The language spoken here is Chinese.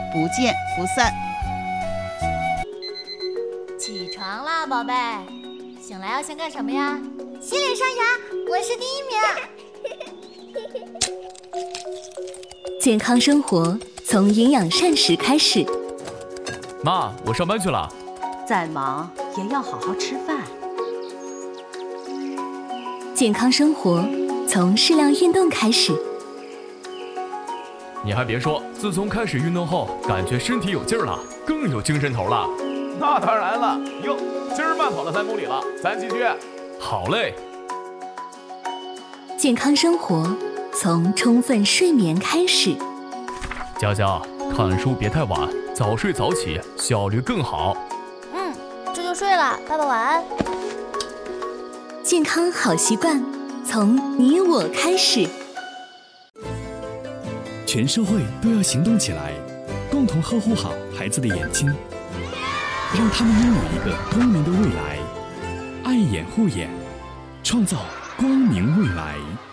不见不散。 起床啦，宝贝！醒来要先干什么呀？ 洗脸刷牙，我是第1名。 健康生活从营养膳食开始。 妈，我上班去了。 再忙也要好好吃饭。 健康生活从适量运动开始。 你还别说，自从开始运动后，感觉身体有劲儿了，更有精神头了。 那当然了，哟，今儿慢跑了3公里了，咱继续。 好嘞。 健康生活从充分睡眠开始。 佳佳，看书别太晚，早睡早起，效率更好。 这就睡了，爸爸晚安。 健康好习惯从你我开始。 全社会都要行动起来，共同呵护好孩子的眼睛，让他们拥有一个光明的未来。爱眼护眼，创造光明未来。